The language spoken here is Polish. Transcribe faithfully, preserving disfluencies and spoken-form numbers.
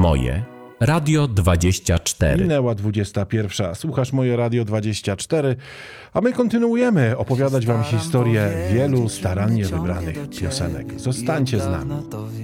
Moje Radio dwadzieścia cztery. Minęła dwudziesta pierwsza. Słuchasz Moje Radio dwadzieścia cztery, a my kontynuujemy opowiadać wam historię wielu starannie wybranych piosenek. Zostańcie z nami.